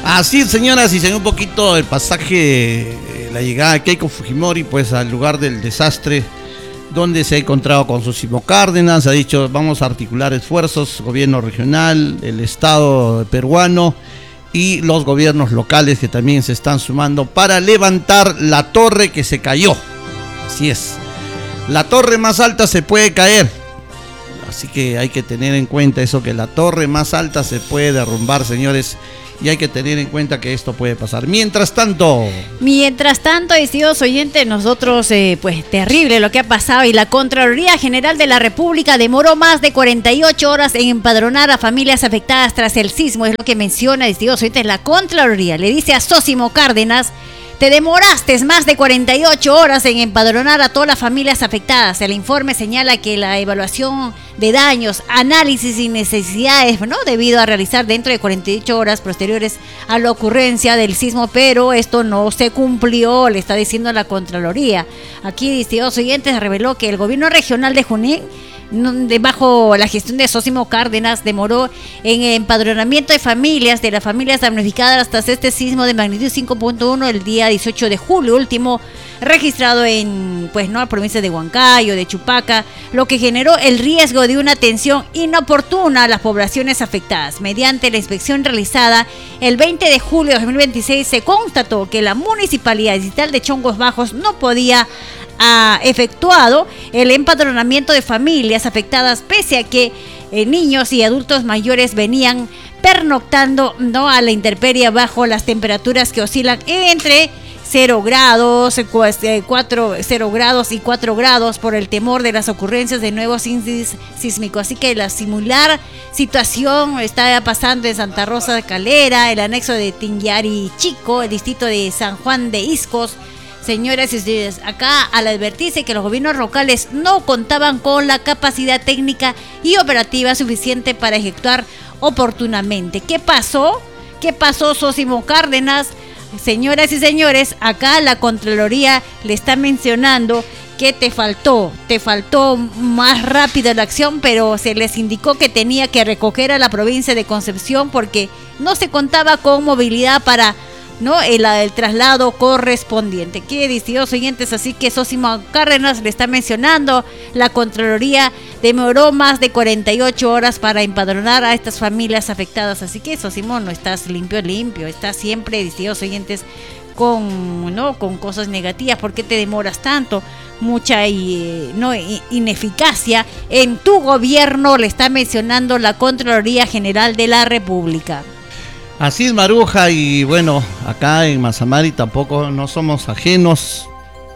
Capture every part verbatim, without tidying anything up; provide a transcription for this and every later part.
Así, señoras y señores, un poquito el pasaje, eh, la llegada de Keiko Fujimori, pues al lugar del desastre, donde se ha encontrado con Zósimo Cárdenas, ha dicho vamos a articular esfuerzos, gobierno regional, el Estado peruano y los gobiernos locales que también se están sumando para levantar la torre que se cayó. Así es, la torre más alta se puede caer, así que hay que tener en cuenta eso, que la torre más alta se puede derrumbar, señores. Y hay que tener en cuenta que esto puede pasar. Mientras tanto... Mientras tanto, estimados oyentes, nosotros, eh, pues terrible lo que ha pasado. Y la Contraloría General de la República demoró más de cuarenta y ocho horas en empadronar a familias afectadas tras el sismo. Es lo que menciona, estimados oyentes, la Contraloría. Le dice a Zósimo Cárdenas: te demoraste más de cuarenta y ocho horas en empadronar a todas las familias afectadas. El informe señala que la evaluación de daños, análisis y necesidades, ¿no?, debido a realizar dentro de cuarenta y ocho horas posteriores a la ocurrencia del sismo, pero esto no se cumplió, le está diciendo la Contraloría. Aquí, estimados oyentes, reveló que el gobierno regional de Junín, bajo la gestión de Zósimo Cárdenas, demoró en empadronamiento de familias, de las familias damnificadas tras este sismo de magnitud cinco punto uno el día dieciocho de julio último, registrado en, pues no, la provincia de Huancayo, de Chupaca, lo que generó el riesgo de una atención inoportuna a las poblaciones afectadas. Mediante la inspección realizada el veinte de julio de dos mil veintiséis, se constató que la municipalidad distrital de Chongos Bajos no podía ha efectuado el empadronamiento de familias afectadas, pese a que eh, niños y adultos mayores venían pernoctando, ¿no?, a la intemperie bajo las temperaturas que oscilan entre cero grados, cuatro, cero grados y cuatro grados por el temor de las ocurrencias de nuevos índices sísmicos. Así que la similar situación está pasando en Santa Rosa de Calera, el anexo de Tinguiari Chico, el distrito de San Juan de Iscos. Señoras y señores, acá al advertirse que los gobiernos locales no contaban con la capacidad técnica y operativa suficiente para ejecutar oportunamente. ¿Qué pasó? ¿Qué pasó, Zósimo Cárdenas? Señoras y señores, acá la Contraloría le está mencionando que te faltó, te faltó más rápida la acción, pero se les indicó que tenía que recoger a la provincia de Concepción porque no se contaba con movilidad para, ¿no?, el, el traslado correspondiente. Qué distintos oyentes, así que Zósimo Cárdenas le está mencionando, la Contraloría demoró más de cuarenta y ocho horas para empadronar a estas familias afectadas. Así que, Zósimo, no estás limpio, limpio, estás siempre, distintos oyentes, con, ¿no?, con cosas negativas. ¿Por qué te demoras tanto? Mucha eh, no, ineficacia en tu gobierno, le está mencionando la Contraloría General de la República. Así es, Maruja, y bueno, acá en Mazamari tampoco no somos ajenos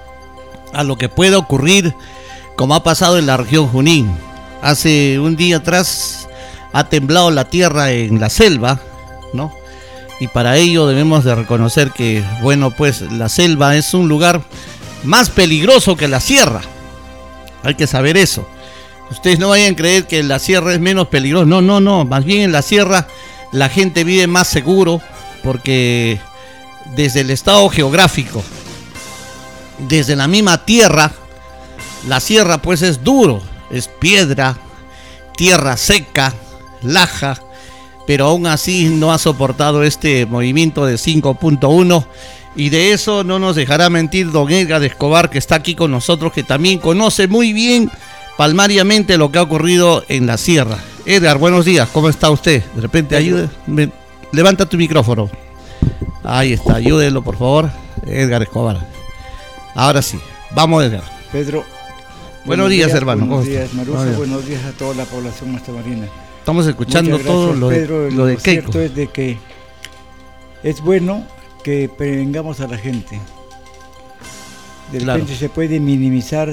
a lo que puede ocurrir, como ha pasado en la región Junín. Hace un día atrás ha temblado la tierra en la selva, ¿no? Y para ello debemos de reconocer que, bueno, pues la selva es un lugar más peligroso que la sierra. Hay que saber eso. Ustedes no vayan a creer que la sierra es menos peligrosa. No, no, no. Más bien en la sierra la gente vive más seguro, porque desde el estado geográfico, desde la misma tierra, la sierra pues es duro, es piedra, tierra seca, laja, pero aún así no ha soportado este movimiento de cinco punto uno, y de eso no nos dejará mentir don Edgar Escobar, que está aquí con nosotros, que también conoce muy bien palmariamente lo que ha ocurrido en la sierra. Edgar, buenos días, ¿cómo está usted? De repente ayude, me, levanta tu micrófono. Ahí está, ayúdelo por favor, Edgar Escobar. Ahora sí, vamos, Edgar. Pedro. Buenos, buenos días, días, hermano. Buenos días, Maruja, buenos, buenos días a toda la población maztamarina. Estamos escuchando gracias, todo lo, Pedro, de, lo de lo Keiko. Cierto es de que es bueno que prevengamos a la gente. De repente claro. se puede minimizar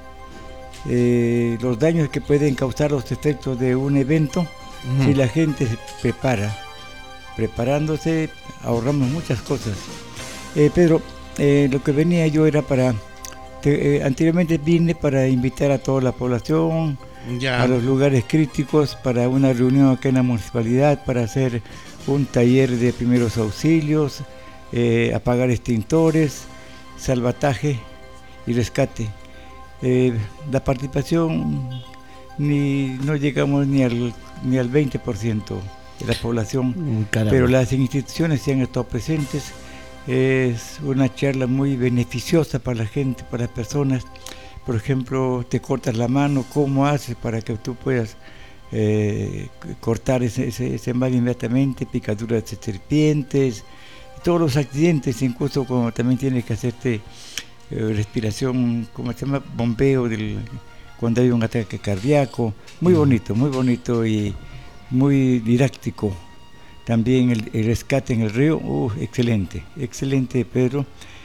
Eh, los daños que pueden causar los efectos de un evento uh-huh. si la gente se prepara. Preparándose ahorramos muchas cosas. Eh, Pedro, eh, lo que venía yo era para... Te, eh, anteriormente vine para invitar a toda la población ya. a los lugares críticos para una reunión acá en la municipalidad para hacer un taller de primeros auxilios, eh, apagar extintores, salvataje y rescate. Eh, la participación ni no llegamos ni al ni al veinte por ciento. de la población, Caramba. pero las instituciones se han estado presentes. Es una charla muy beneficiosa para la gente, para las personas. Por ejemplo, te cortas la mano, ¿cómo haces para que tú puedas eh, cortar ese, ese, ese mal inmediatamente? Picaduras de serpientes, todos los accidentes, incluso como también tienes que hacerte eh, respiración, ¿cómo se llama? Bombeo del, cuando hay un ataque cardíaco. Muy bonito, muy bonito y muy didáctico. También el, el rescate en el río, uh, excelente, excelente, Pedro.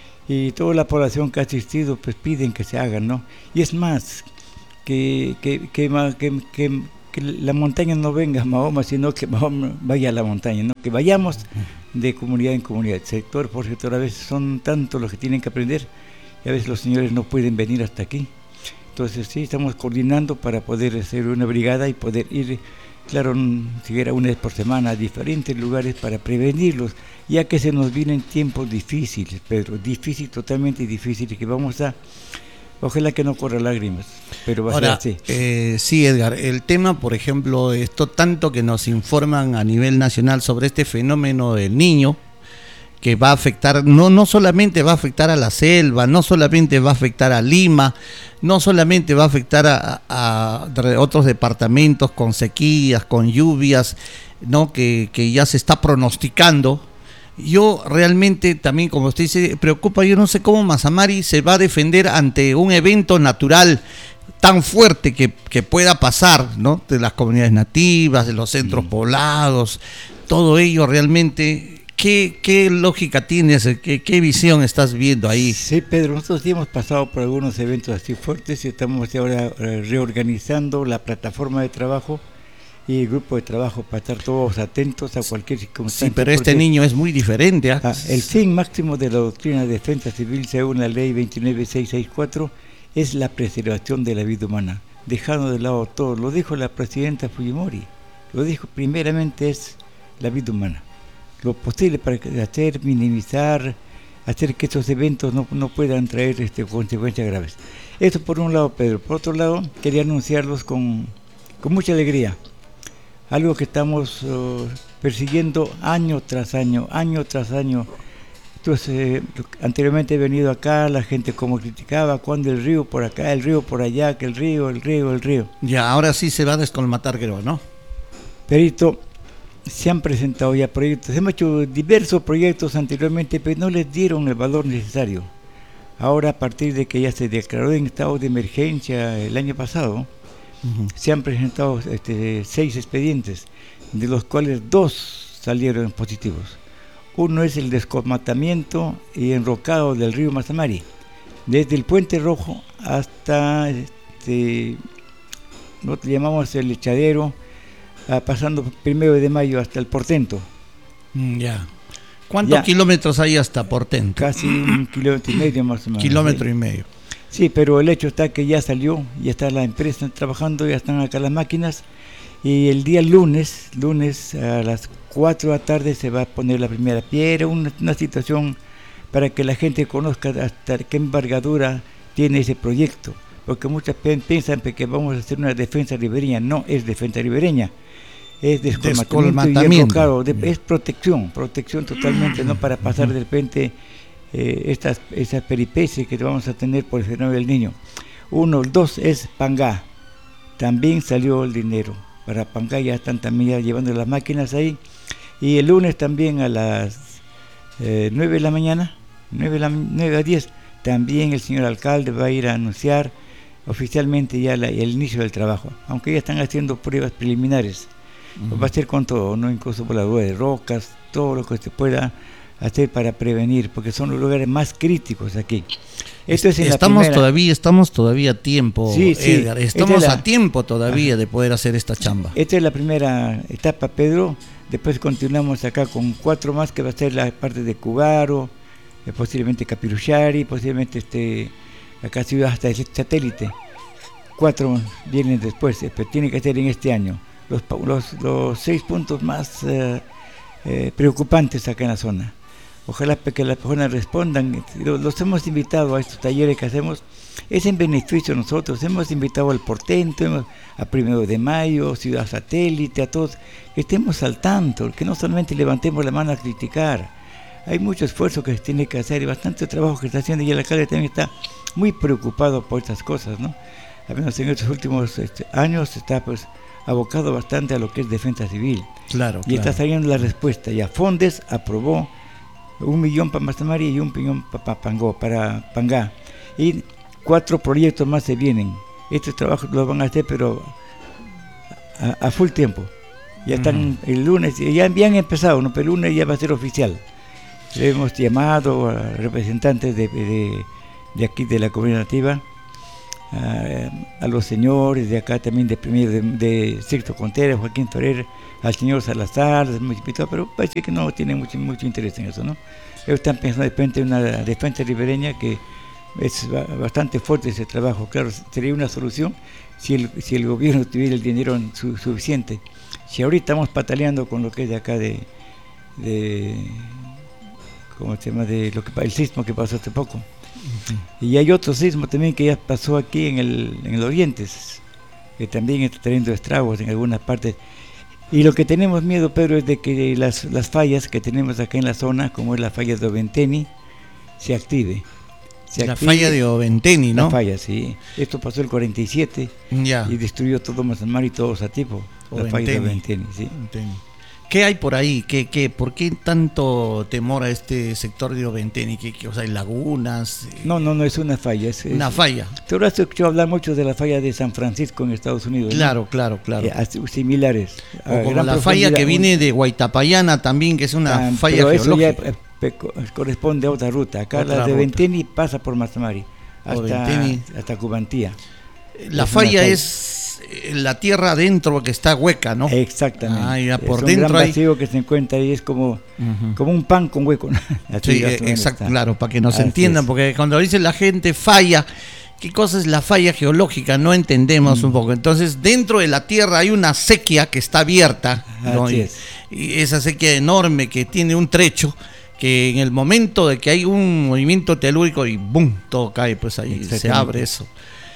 Y toda la población que ha asistido pues piden que se hagan, ¿no? Y es más, que, que, que, que, que, que la montaña no venga a Mahoma, sino que Mahoma vaya a la montaña, ¿no? Que vayamos de comunidad en comunidad, sector por sector. A veces son tantos los que tienen que aprender y a veces los señores no pueden venir hasta aquí. Entonces sí, estamos coordinando para poder hacer una brigada y poder ir, claro, siquiera una vez por semana a diferentes lugares para prevenirlos, ya que se nos vienen tiempos difíciles, Pedro, difícil, totalmente difícil, y que vamos a, ojalá que no corra lágrimas, pero va Ahora, a ser así. Eh, sí, Edgar, el tema, por ejemplo, esto tanto que nos informan a nivel nacional sobre este fenómeno del Niño, que va a afectar, no, no solamente va a afectar a la selva, no solamente va a afectar a Lima, no solamente va a afectar a, a, a otros departamentos con sequías, con lluvias, ¿no? que, que ya se está pronosticando. Yo realmente también, como usted dice, preocupa, yo no sé cómo Mazamari se va a defender ante un evento natural tan fuerte que, que pueda pasar, ¿no? De las comunidades nativas, de los centros mm. poblados, todo ello realmente... ¿Qué, ¿Qué lógica tienes? ¿Qué, ¿Qué visión estás viendo ahí? Sí, Pedro, nosotros sí hemos pasado por algunos eventos así fuertes y estamos ahora reorganizando la plataforma de trabajo y el grupo de trabajo para estar todos atentos a cualquier circunstancia. Sí, pero este niño es muy diferente. ¿eh? Ah, el fin máximo de la doctrina de defensa civil, según la ley veintinueve seiscientos sesenta y cuatro, es la preservación de la vida humana, dejando de lado todo. Lo dijo la presidenta Fujimori, lo dijo primeramente es la vida humana. Lo posible para hacer, minimizar, hacer que estos eventos no, no puedan traer este, consecuencias graves. Eso por un lado, Pedro. Por otro lado, quería anunciarlos con, con mucha alegría. Algo que estamos uh, persiguiendo año tras año, año tras año. Entonces, eh, anteriormente he venido acá, la gente como criticaba, cuando el río por acá, el río por allá, que el río, el río, el río. Ya, ahora sí se va a descolmatar, creo, ¿no? Perito, se han presentado ya proyectos, hemos hecho diversos proyectos anteriormente, pero no les dieron el valor necesario. Ahora, a partir de que ya se declaró en estado de emergencia el año pasado, uh-huh. se han presentado este, seis expedientes, de los cuales dos salieron positivos. Uno es el descolmatamiento y enrocado del río Mazamari, desde el Puente Rojo hasta, este, lo llamamos el echadero, Uh, pasando primero de mayo hasta el Portento. Mm, ya. ¿Cuántos ya. kilómetros hay hasta Portento? Casi un kilómetro y medio más o menos. Kilómetro y medio. Sí, pero el hecho está que ya salió, ya está la empresa trabajando, ya están acá las máquinas, y el día lunes, lunes a las cuatro de la tarde se va a poner la primera piedra, una, una situación para que la gente conozca hasta qué envergadura tiene ese proyecto, porque muchas piensan que vamos a hacer una defensa ribereña. No es defensa ribereña, es descolmatamiento, claro, de, es protección, protección totalmente, no para pasar de repente eh, estas esas peripecias que vamos a tener por el fenómeno del Niño. Uno, dos es Pangá, también salió el dinero para Pangá, ya están también ya llevando las máquinas ahí, y el lunes también a las eh, nueve de la mañana, nueve a diez, también el señor alcalde va a ir a anunciar oficialmente ya la, el inicio del trabajo, aunque ya están haciendo pruebas preliminares. Uh-huh. Va a ser con todo, no incluso por la duda de rocas, todo lo que se pueda hacer para prevenir, porque son los lugares más críticos aquí. Esto es en estamos la todavía estamos todavía a tiempo, sí, sí. Edgar, estamos la... a tiempo todavía de poder hacer esta chamba. Esta es la primera etapa, Pedro. Después continuamos acá con cuatro más, que va a ser la parte de Cubaro, eh, posiblemente Capiruchari, posiblemente este acá ciudad hasta el satélite. Cuatro vienen después, pero tiene que ser en este año. Los, los, los seis puntos más eh, eh, preocupantes acá en la zona. Ojalá que las personas respondan. Los hemos invitado a estos talleres que hacemos, es en beneficio de nosotros. Hemos invitado al portento, hemos, a Primero de Mayo, Ciudad Satélite, a todos, que estemos al tanto, que no solamente levantemos la mano a criticar. Hay mucho esfuerzo que se tiene que hacer y bastante trabajo que está haciendo, y el alcalde también está muy preocupado por estas cosas, ¿no? Al menos en estos últimos este, años está pues abocado bastante a lo que es defensa civil. Claro, y claro. está saliendo la respuesta. Ya Fondes aprobó un millón para Mazamari y un millón para pa, Pangó, para Pangá. Y cuatro proyectos más se vienen. Estos trabajos los van a hacer, pero a, a full tiempo. Ya están uh-huh. el lunes, ya, ya han empezado, ¿no? Pero el lunes ya va a ser oficial. Le hemos llamado a representantes de, de, de aquí de la comunidad nativa, a, a los señores de acá también de primero de, de Sexto Contreras, Joaquín Ferrer, al señor Salazar, pero parece que no tienen mucho, mucho interés en eso, ¿no? Ellos están pensando de repente en una defensa ribereña que es bastante fuerte ese trabajo. Claro, sería una solución si el, si el gobierno tuviera el dinero su, suficiente. Si ahorita estamos pataleando con lo que es de acá de, de como el tema de lo que el sismo que pasó hace poco. Uh-huh. Y hay otro sismo también que ya pasó aquí en el, en el oriente, que también está teniendo estragos en algunas partes. Y lo que tenemos miedo, Pedro, es de que las, las fallas que tenemos acá en la zona, como es la falla de Oventeni, se active. Se la active, falla de Oventeni, ¿no? La falla, sí. Esto pasó el cuarenta y siete ya. Y destruyó todo Mazamari y todo Satipo. La falla de Oventeni, sí. Oventeni. ¿Qué hay por ahí? ¿Qué, qué, ¿Por qué tanto temor a este sector de Oventeni? ¿Qué, qué, o sea, hay lagunas? No, no, no es una falla. Es, una es, falla. Tú has escuchado hablar mucho de la falla de San Francisco en Estados Unidos. Claro, ¿no? claro, claro. Eh, similares. O como la falla que viene de Guaitapayana también, que es una ah, falla pero geológica. Eso ya eh, corresponde a otra ruta. Acá otra la de Oventeni pasa por Mazamari hasta, hasta Cubantía. La es falla es la tierra adentro que está hueca, ¿no? Exactamente. Ah, ya por es un dentro gran hay... vacío que se encuentra ahí, es como, uh-huh. como un pan con hueco. Así, sí, exacto, claro, para que nos Así entiendan, es. Porque cuando dice la gente falla, ¿qué cosa es la falla geológica? No entendemos mm. un poco. Entonces, dentro de la tierra hay una sequía que está abierta, ¿no? y, y esa sequía enorme que tiene un trecho, que en el momento de que hay un movimiento telúrico y ¡bum!, todo cae, pues ahí se abre eso.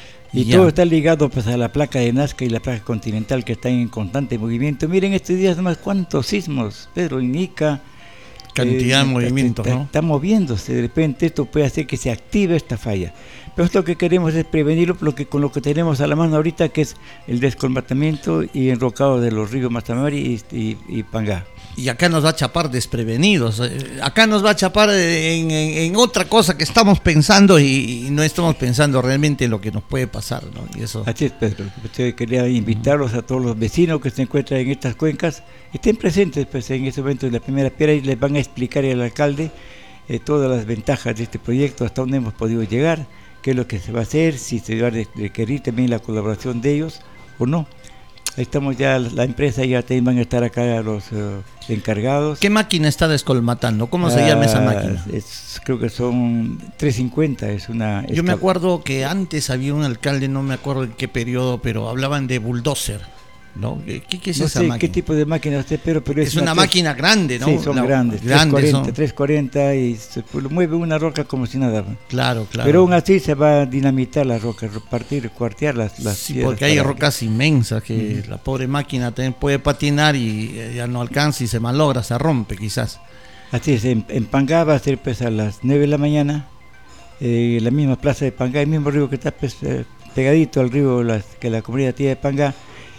Y ya. Todo está ligado pues a la placa de Nazca y la placa continental que están en constante movimiento. Miren estos días nomás cuántos sismos, Pedro, en Ica. Cantidad eh, de movimientos, está, ¿no? Está moviéndose, de repente esto puede hacer que se active esta falla. Pero esto lo que queremos es prevenirlo lo que, con lo que tenemos a la mano ahorita, que es el descolmatamiento y enrocado de los ríos Mazamari y, y, y Pangá. Y acá nos va a chapar desprevenidos, acá nos va a chapar en, en, en otra cosa que estamos pensando y, y no estamos pensando realmente en lo que nos puede pasar, ¿no? Y eso... Así es, Pedro. Usted quería invitarlos a todos los vecinos que se encuentran en estas cuencas, estén presentes pues, en ese momento de la primera piedra y les van a explicar al alcalde eh, todas las ventajas de este proyecto, hasta dónde hemos podido llegar, qué es lo que se va a hacer, si se va a requerir también la colaboración de ellos o no. Ahí estamos ya, la empresa ya también van a estar acá los uh, encargados. ¿Qué máquina está descolmatando? ¿Cómo se uh, llama esa máquina? Es, creo que son trescientos cincuenta, es una... Yo me acuerdo que antes había un alcalde, no me acuerdo en qué periodo, pero hablaban de bulldozer, ¿no? ¿Qué, qué es no esa sé máquina? qué tipo de máquina usted, pero, pero es, es una, una máquina tres, grande, ¿no? Sí, son la, grandes, grandes trescientos cuarenta y se mueve una roca como si nada. Claro, claro. Pero aún así se va a dinamitar la roca, partir, cuartear las, las sí, porque hay para... rocas inmensas que uh-huh. la pobre máquina también puede patinar y ya no alcanza y se malogra, se rompe quizás. Así es, en, en Pangá va a ser pues a las nueve de la mañana, eh, la misma plaza de Pangá, el mismo río que está pues, eh, pegadito al río las, que la comunidad tiene de Pangá.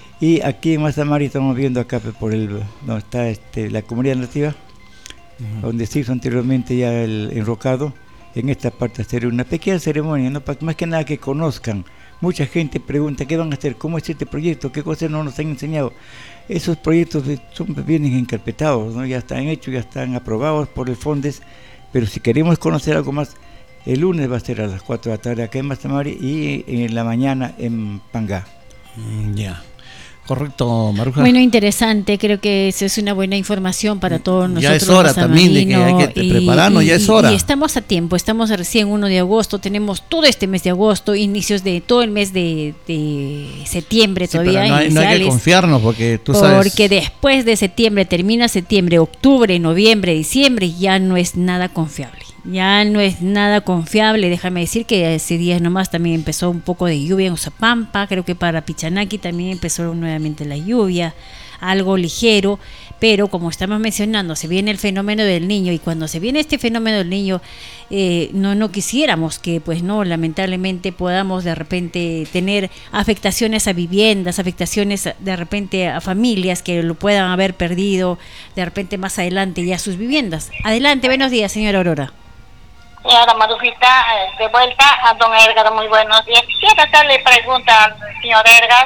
Y aquí en Mazamari estamos viendo acá por el donde está este, la comunidad nativa, uh-huh. donde se hizo anteriormente ya el enrocado. En esta parte hacer una pequeña ceremonia, ¿no? Para más que nada que conozcan. Mucha gente pregunta qué van a hacer, cómo es este proyecto, qué cosas no nos han enseñado. Esos proyectos son, vienen encarpetados, ¿no? Ya están hechos, ya están aprobados por el Fondes, pero si queremos conocer algo más, el lunes va a ser a las cuatro de la tarde acá en Mazamari y en la mañana en Pangá. Mm, ya. Yeah. Correcto, Maruja. Bueno, interesante, creo que eso es una buena información para todos nosotros. Ya es hora también de que hay que y, prepararnos, y, ya es hora. Y estamos a tiempo, estamos recién uno de agosto, tenemos todo este mes de agosto, inicios de todo el mes de, de septiembre Sí, todavía. pero no, hay, no hay que confiarnos porque tú porque sabes. Porque después de septiembre, termina septiembre, octubre, noviembre, diciembre, ya no es nada confiable. Ya no es nada confiable, déjame decir que hace días nomás también empezó un poco de lluvia en Usapampa, creo que para Pichanaki también empezó nuevamente la lluvia, algo ligero, pero como estamos mencionando, se viene el fenómeno del niño y cuando se viene este fenómeno del niño, eh, no, no quisiéramos que pues no, lamentablemente podamos de repente tener afectaciones a viviendas, afectaciones de repente a familias que lo puedan haber perdido de repente más adelante ya sus viviendas. Adelante, buenos días, señora Aurora. Señora Marujita, de vuelta a don Edgar, muy buenos días. Quisiera hacerle pregunta al señor Edgar,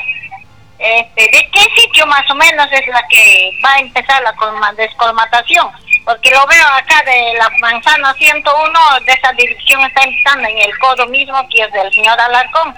este, ¿de qué sitio más o menos es la que va a empezar la colma, descolmatación? Porque lo veo acá de la manzana ciento uno, de esa dirección está empezando en el codo mismo que es del señor Alarcón.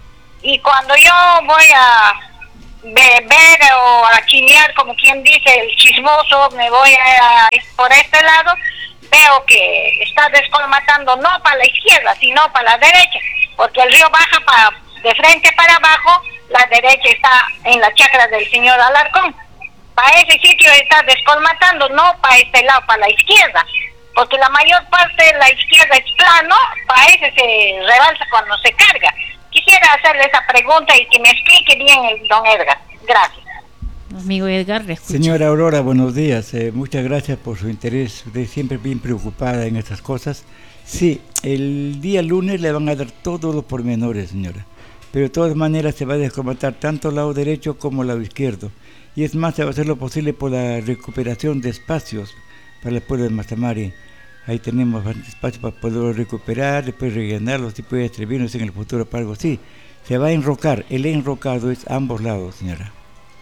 Y cuando yo voy a ver, ver o a chinear, como quien dice, el chismoso, me voy a, a por este lado, veo que está descolmatando no para la izquierda, sino para la derecha, porque el río baja para, de frente para abajo, la derecha está en la chacra del señor Alarcón. Para ese sitio está descolmatando, no para este lado, para la izquierda, porque la mayor parte de la izquierda es plano, para ese se rebalsa cuando se carga. Quisiera hacerle esa pregunta y que me explique bien el don Edgar. Gracias. Amigo Edgar, le escucho. Señora Aurora, buenos días. Eh, muchas gracias por su interés. Usted siempre bien preocupada en estas cosas. Sí, el día lunes le van a dar todos los pormenores, señora. Pero de todas maneras se va a descolmatar tanto el lado derecho como el lado izquierdo. Y es más, se va a hacer lo posible por la recuperación de espacios para el pueblo de Mazamari. Ahí tenemos espacio para poderlo recuperar, después rellenarlos y puede servirnos en el futuro para algo así. Se va a enrocar. El enrocado es ambos lados, señora.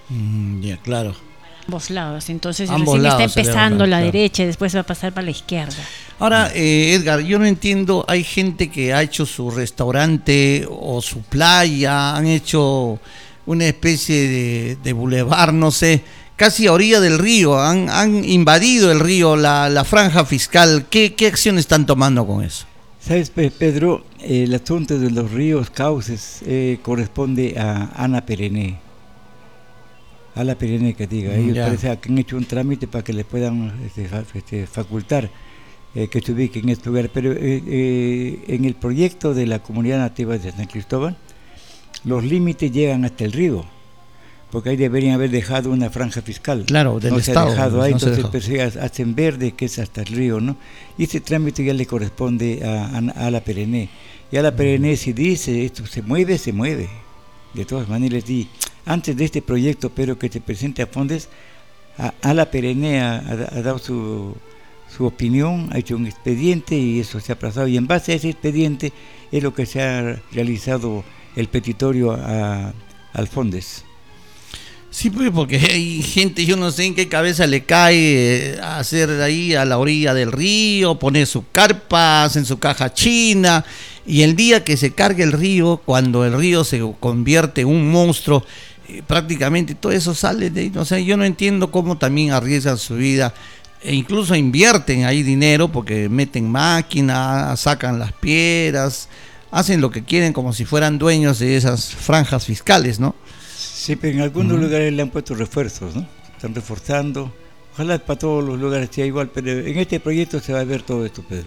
Mm, ya, claro. Ambos lados, entonces Ambos recién lados está empezando sería, la claro. derecha y después va a pasar para la izquierda. Ahora, eh, Edgar, yo no entiendo, hay gente que ha hecho su restaurante o su playa, han hecho una especie de, de bulevar, no sé, casi a orilla del río, han, han invadido el río, la, la franja fiscal. ¿Qué, qué acción están tomando con eso? ¿Sabes, Pedro? El asunto de los ríos, cauces, eh, corresponde a Ana Perené. A la Perené, que diga. Ellos Ya. parece que han hecho un trámite para que les puedan este, este, facultar eh, que se ubiquen en este lugar. Pero eh, eh, en el proyecto de la comunidad nativa de San Cristóbal, los límites llegan hasta el río, porque ahí deberían haber dejado una franja fiscal. Claro, del no Estado, se ha dejado ahí, no se entonces dejó. pues, hacen verde, que es hasta el río, ¿no? Y ese trámite ya le corresponde a, a, a la Perené. Y a la Perené, si dice esto se mueve, se mueve. De todas maneras, y antes de este proyecto, pero que se presente a Fondes, a, a la Perené ha, ha, ha dado su, su opinión, ha hecho un expediente y eso se ha aplazado. Y en base a ese expediente es lo que se ha realizado el petitorio a, al Fondes. Sí, pues porque hay gente, yo no sé en qué cabeza le cae eh, hacer ahí a la orilla del río, poner sus carpas en su caja china, y el día que se cargue el río, cuando el río se convierte en un monstruo, eh, prácticamente todo eso sale de ahí. O sea, yo no entiendo cómo también arriesgan su vida, e incluso invierten ahí dinero porque meten máquinas, sacan las piedras, hacen lo que quieren como si fueran dueños de esas franjas fiscales, ¿no? Sí, pero en algunos Uh-huh. lugares le han puesto refuerzos, ¿no? Están reforzando. Ojalá para todos los lugares sea igual, pero en este proyecto se va a ver todo esto, Pedro.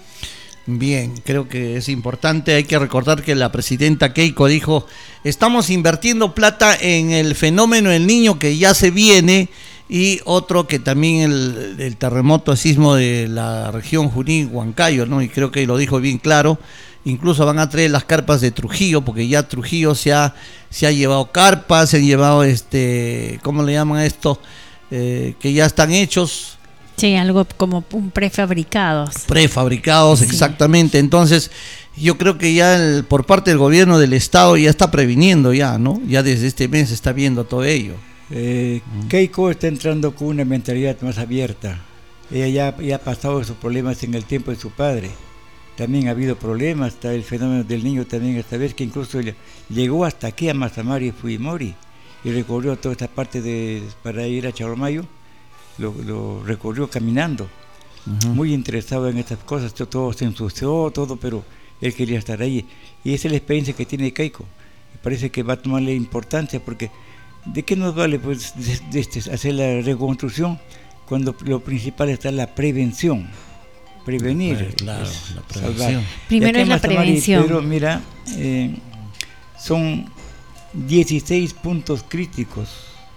Bien, creo que es importante. Hay que recordar que la presidenta Keiko dijo: estamos invirtiendo plata en el fenómeno del niño que ya se viene, y otro que también el, el terremoto, el sismo de la región Junín, Huancayo, ¿no? Y creo que lo dijo bien claro. Incluso van a traer las carpas de Trujillo, porque ya Trujillo se ha, se ha llevado carpas, se han llevado, este, ¿cómo le llaman a esto? Eh, que ya están hechos. Sí, algo como un prefabricados. Prefabricados, Sí. Exactamente. Entonces, yo creo que ya el, por parte del gobierno del Estado ya está previniendo ya, ¿no? Ya desde este mes se está viendo todo ello. Eh, uh-huh. Keiko está entrando con una mentalidad más abierta. Ella ya, ya ha pasado esos problemas en el tiempo de su padre. También ha habido problemas, está el fenómeno del niño también esta vez, que incluso llegó hasta aquí a Mazamari y Fujimori. y recorrió toda esta parte de para ir a Chaclayo, lo, lo recorrió caminando, uh-huh. muy interesado en estas cosas, todo, todo se ensució, todo, pero él quería estar ahí, y esa es la experiencia que tiene Keiko. Parece que va a tomarle importancia, porque ¿de qué nos vale pues de, de este, hacer la reconstrucción cuando lo principal está la prevención? Prevenir, pues, claro, es la prevención. Salvar. Primero es la prevención. Pero mira, eh, son dieciséis puntos críticos,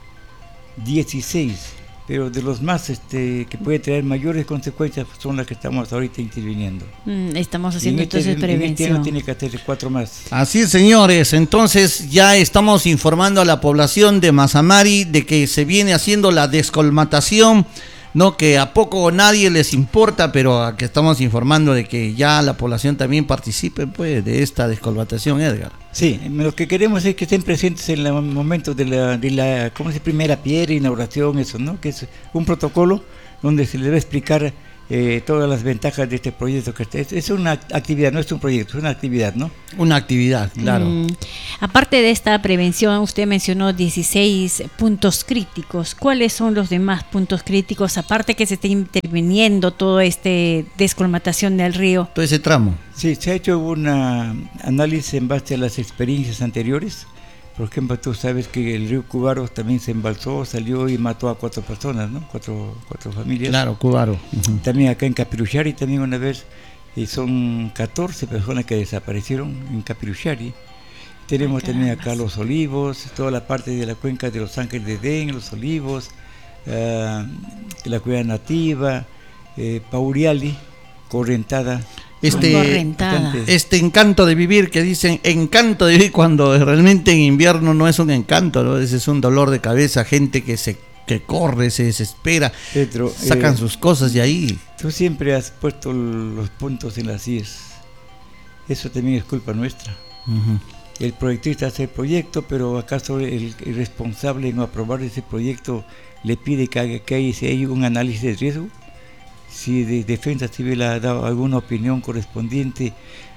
dieciséis, pero de los más este, que puede traer mayores consecuencias son las que estamos ahorita interviniendo. Mm, estamos haciendo este, entonces prevención. En este año tiene que hacer cuatro más. Así es, señores, entonces ya estamos informando a la población de Mazamari de que se viene haciendo la descolmatación, no, que a poco nadie les importa, pero a que estamos informando de que ya la población también participe pues de esta descolmatación, Edgar. Sí, lo que queremos es que estén presentes en el momento de la, de la ¿cómo se dice? Primera piedra, inauguración, eso, ¿no? Que es un protocolo donde se les va a explicar eh, todas las ventajas de este proyecto. Que es, es una actividad, no es un proyecto, es una actividad, ¿no? Una actividad, claro. Mm, aparte de esta prevención, usted mencionó dieciséis puntos críticos. ¿Cuáles son los demás puntos críticos, aparte que se está interviniendo todo este descolmatación del río? Todo ese tramo. Sí, se ha hecho un análisis en base a las experiencias anteriores. Por ejemplo, tú sabes que el río Cubaro también se embalsó, salió y mató a cuatro personas, ¿no? Cuatro, cuatro familias. Claro, Cubaro. Uh-huh. También acá en Capiruchari también una vez, y son catorce personas que desaparecieron en Capiruchari. Tenemos Ay, también acá Los Olivos, toda la parte de la cuenca de Los Ángeles de Edén, Los Olivos, uh, la cueva nativa, eh, Pauriali, Correntada. Este, este encanto de vivir, que dicen encanto de vivir, cuando realmente en invierno no es un encanto, ¿no? Ese es un dolor de cabeza, gente que se que corre, se desespera, Pedro, sacan eh, sus cosas de ahí. Tú siempre has puesto los puntos en las íes, eso también es culpa nuestra. Uh-huh. El proyectista hace el proyecto, pero acaso el, el responsable en aprobar ese proyecto le pide que haga que hay un análisis de riesgo. Si de Defensa Civil ha dado alguna opinión correspondiente,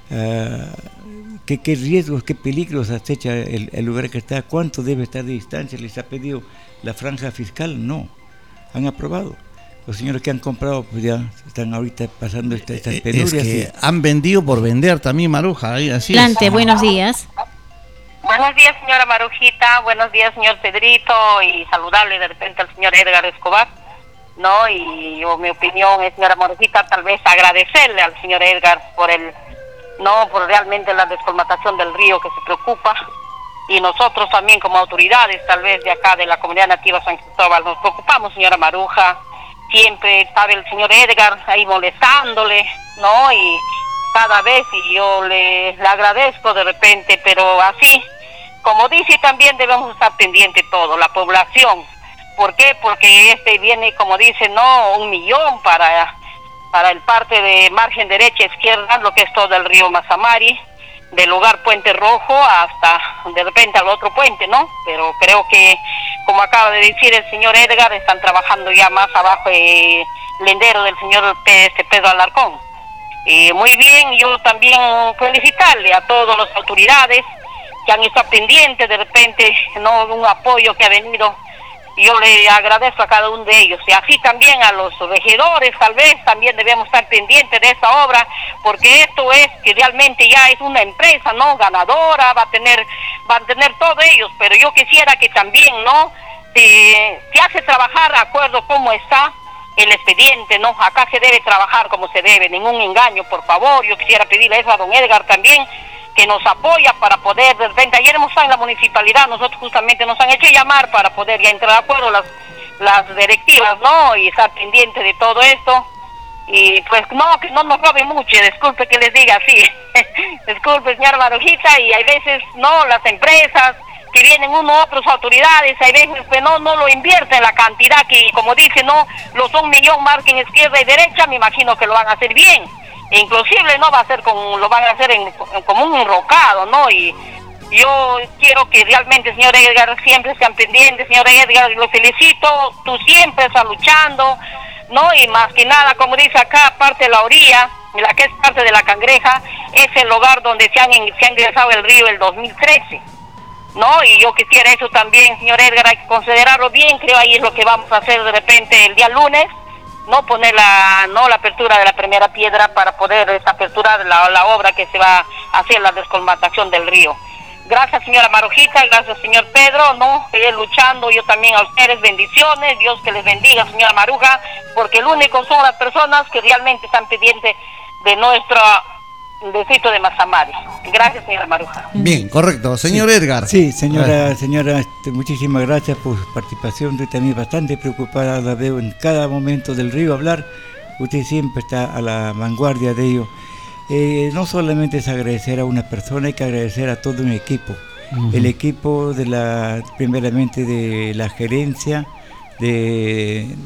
uh, ¿qué, qué riesgos, qué peligros acecha el, el lugar que está, cuánto debe estar de distancia, les ha pedido la franja fiscal, no, han aprobado. Los señores que han comprado pues ya están ahorita pasando esta, estas penurias. Es que han vendido por vender también, Maruja, así Adelante, es. Buenos días. Buenos días, señora Marujita, buenos días, señor Pedrito, y saludarle de repente al señor Edgar Escobar. No, y yo, mi opinión es, señora Marujita, tal vez agradecerle al señor Edgar por el, no, por realmente la descolmatación del río que se preocupa, y nosotros también como autoridades, tal vez de acá de la comunidad nativa San Cristóbal, nos preocupamos, señora Maruja, siempre sabe el señor Edgar ahí molestándole, no, y cada vez, y yo le, le agradezco de repente, pero así, como dice, también debemos estar pendientes todo, la población. ¿Por qué? Porque este viene, como dice, no, un millón para, para el parte de margen derecha, izquierda, lo que es todo el río Mazamari, del lugar Puente Rojo hasta de repente al otro puente, ¿no? Pero creo que, como acaba de decir el señor Edgar, están trabajando ya más abajo el lendero del señor este Pedro Alarcón. Y muy bien, yo también felicitarle a todas las autoridades que han estado pendientes, de repente, no, un apoyo que ha venido. Yo le agradezco a cada uno de ellos, y así también a los regidores, tal vez también debemos estar pendientes de esta obra, porque esto es que realmente ya es una empresa, ¿no? Ganadora, va a tener, va a tener todo ellos, pero yo quisiera que también, ¿no? Se, se hace trabajar de acuerdo cómo está el expediente, ¿no? Acá se debe trabajar como se debe, ningún engaño, por favor. Yo quisiera pedirle eso a don Edgar también, que nos apoya para poder, de repente, ayer hemos estado en la municipalidad, nosotros justamente nos han hecho llamar para poder ya entrar de acuerdo las, las directivas, ¿no? Y estar pendiente de todo esto. Y pues no, que no nos roben mucho, disculpe que les diga así. Disculpe, señora Marujita, y hay veces, no, las empresas que vienen uno u otras autoridades, hay veces que no, no lo invierten la cantidad que, como dice, no, los un millón marquen izquierda y derecha, me imagino que lo van a hacer bien. E inclusive no va a ser con, lo van a hacer en, en, como un enrocado, ¿no? Y yo quiero que realmente, señor Edgar, siempre estén pendientes, señor Edgar, lo felicito, tú siempre estás luchando, ¿no? Y más que nada, como dice acá, parte de la orilla, la que es parte de la Cangreja, es el lugar donde se han, se ha ingresado el río el dos mil trece. ¿no? Y yo quisiera eso también, señor Edgar, hay que considerarlo bien, creo ahí es lo que vamos a hacer de repente el día lunes, no poner la, no la apertura de la primera piedra para poder esta apertura de la, la obra que se va a hacer, la descolmatación del río. Gracias, señora Marujita, gracias, señor Pedro, no, seguir luchando, yo también a ustedes, bendiciones, Dios que les bendiga, señora Maruja, porque el único son las personas que realmente están pendientes de nuestro distrito de Mazamari. Gracias, señora Maruja. Bien, correcto. Señor sí, Edgar. Sí, señora, señora, este, muchísimas gracias por su participación. Estoy también bastante preocupada, la veo en cada momento del río hablar. Usted siempre está a la vanguardia de ello. Eh, no solamente es agradecer a una persona, hay que agradecer a todo un equipo. Uh-huh. El equipo de la, primeramente de la gerencia de,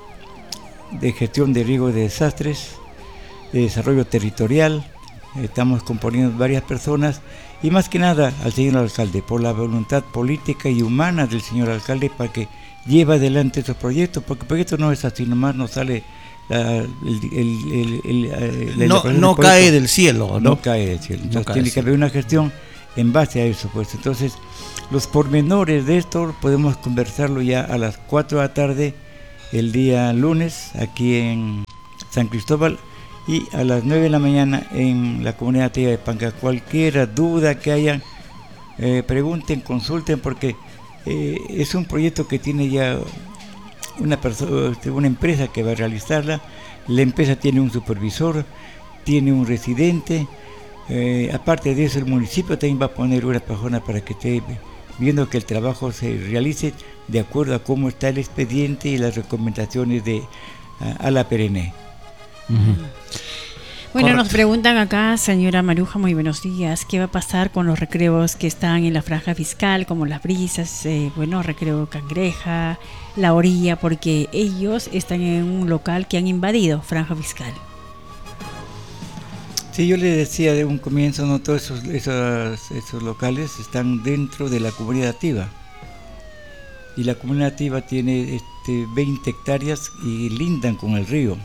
de gestión de riesgo de desastres, de desarrollo territorial. Estamos componiendo varias personas y más que nada al señor alcalde por la voluntad política y humana del señor alcalde para que lleve adelante estos proyectos, porque el proyecto no es así nomás, no sale la, el, el, el, el, la no, no cae del cielo, ¿no? No cae del cielo, entonces no tiene que haber una gestión en base a eso, pues. Entonces los pormenores de esto podemos conversarlo ya a las cuatro de la tarde el día lunes aquí en San Cristóbal y a las nueve de la mañana en la comunidad nativa de Panca. Cualquier duda que haya, eh, pregunten, consulten, porque eh, es un proyecto que tiene ya una persona, una empresa que va a realizarla. La empresa tiene un supervisor, tiene un residente, eh, aparte de eso el municipio también va a poner una persona para que esté viendo que el trabajo se realice de acuerdo a cómo está el expediente y las recomendaciones de a, a la Perene. Uh-huh. Bueno, Correcto. Nos preguntan acá, señora Maruja, muy buenos días, ¿qué va a pasar con los recreos que están en la franja fiscal, como las brisas, eh, bueno, recreo Cangreja, la orilla, porque ellos están en un local que han invadido, franja fiscal? Sí, yo le decía de un comienzo, no todos esos, esos, esos locales están dentro de la comunidad nativa, y la comunidad nativa tiene este, veinte hectáreas y lindan con el río.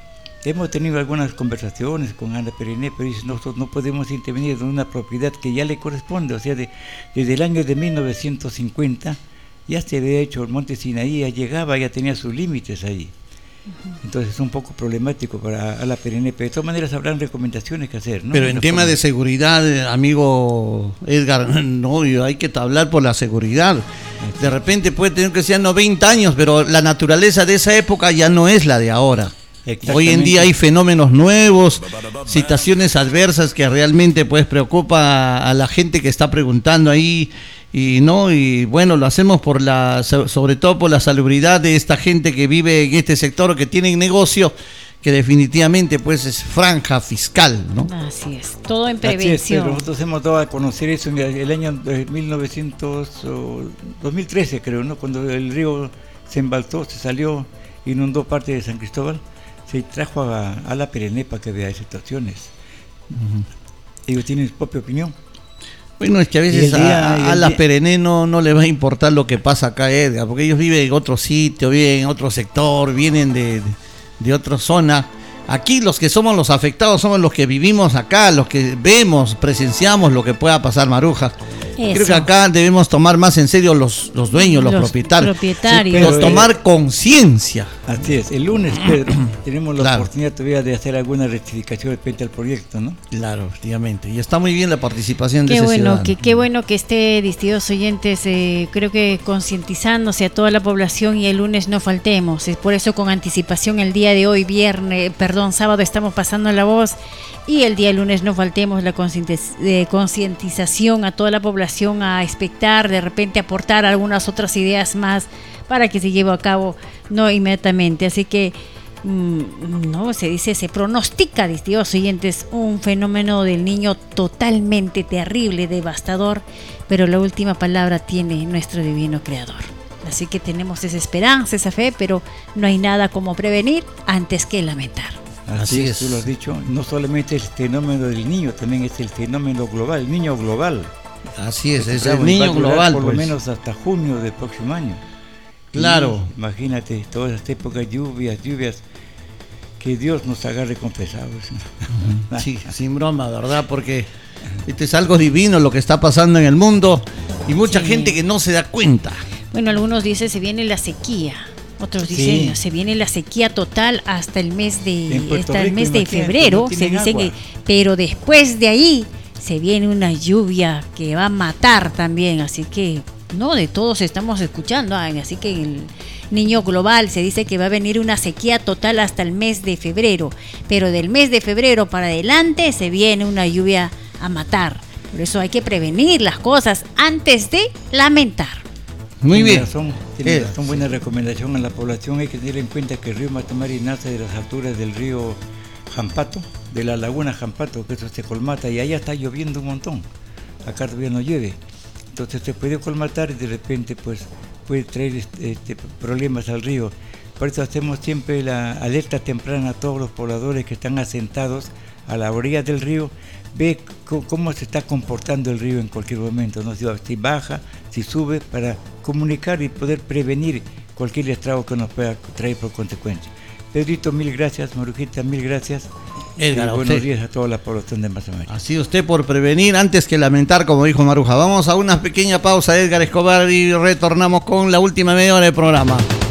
Hemos tenido algunas conversaciones con Ana Perene, pero dice, nosotros no podemos intervenir en una propiedad que ya le corresponde, o sea, de, desde el año de mil novecientos cincuenta ya se había hecho el Monte Sinaí, ya llegaba, ya tenía sus límites ahí. Uh-huh. Entonces es un poco problemático para Ana Perene, pero de todas maneras habrán recomendaciones que hacer, ¿no? Pero en tema de seguridad, amigo Edgar, no, hay que hablar por la seguridad. De repente puede tener que ser noventa años, pero la naturaleza de esa época ya no es la de ahora. Hoy en día hay fenómenos nuevos, situaciones adversas que realmente pues preocupa a la gente que está preguntando ahí y no y bueno, lo hacemos por la sobre todo por la salubridad de esta gente que vive en este sector, que tienen negocio, que definitivamente pues es franja fiscal, ¿no? Así es, todo en prevención. Así es, pero nosotros hemos dado a conocer eso en el año mil novecientos, dos mil trece creo, ¿no? Cuando el río se embalsó, se salió, inundó parte de San Cristóbal. Se trajo a, a la Perene para que vea situaciones. Uh-huh. Ellos tienen su propia opinión. Bueno, es que a veces día, a, a la Perene no, no le va a importar lo que pasa acá, Edgar, porque ellos viven en otro sitio, viven en otro sector, vienen de, de, de otra zona. Aquí los que somos los afectados somos los que vivimos acá, los que vemos, presenciamos lo que pueda pasar, Maruja. Eso. Creo que acá debemos tomar más en serio los, los dueños, los, los propietarios, propietarios. Sí, tomar eh, conciencia. Así es, el lunes, Pedro, tenemos la claro. oportunidad todavía de hacer alguna rectificación respecto al proyecto, ¿no? Claro, efectivamente, y está muy bien la participación qué de ese bueno, ciudadano. que, Qué bueno que esté, distinguidos oyentes, eh, creo que concientizándose a toda la población y el lunes no faltemos. Es por eso con anticipación el día de hoy, viernes, perdón, sábado estamos pasando la voz y el día lunes no faltemos la concientización a toda la población a expectar, de repente aportar algunas otras ideas más para que se lleve a cabo no inmediatamente. Así que mmm, no se dice, se pronostica, distinguidos oyentes, un fenómeno del niño totalmente terrible, devastador, pero la última palabra tiene nuestro divino creador. Así que tenemos esa esperanza, esa fe, pero no hay nada como prevenir antes que lamentar. Así es, tú lo has dicho, no solamente el fenómeno del niño, también es el fenómeno global, el niño global. Así es, es el niño global. Por pues. lo menos hasta junio del próximo año. Claro. Y imagínate, todas estas épocas, lluvias, lluvias, que Dios nos agarre confesados. Sí, sin broma, ¿verdad? Porque este es algo divino lo que está pasando en el mundo y mucha Sí. gente que no se da cuenta. Bueno, algunos dicen se viene la sequía. Otros dicen Sí. se viene la sequía total hasta el mes de En Puerto hasta el Rico, mes de imagínate, febrero. no Se tienen dice agua. que, pero después de ahí se viene una lluvia que va a matar también. Así que no de todos estamos escuchando. Ay, así que el niño global se dice que va a venir una sequía total hasta el mes de febrero. Pero del mes de febrero para adelante se viene una lluvia a matar. Por eso hay que prevenir las cosas antes de lamentar. Muy Tiene bien. razón, tiene Eh, razón, buena recomendación a la población. Hay que tener en cuenta que el río Matamari nace de las alturas del río Jampato, de la laguna Jampato, que eso se colmata, y allá está lloviendo un montón. Acá todavía no llueve. Entonces se puede colmatar y de repente pues puede traer este, este, problemas al río. Por eso hacemos siempre la alerta temprana a todos los pobladores que están asentados a la orilla del río. Ve c- cómo se está comportando el río en cualquier momento, ¿no? Si, si baja, si sube, para comunicar y poder prevenir cualquier estrago que nos pueda traer por consecuencia. Pedrito, mil gracias. Marujita, mil gracias. Edgar, Y a buenos usted. días a toda la población de Mazamari. Así usted por prevenir antes que lamentar, como dijo Maruja. Vamos a una pequeña pausa, Edgar Escobar, y retornamos con la última media hora del programa.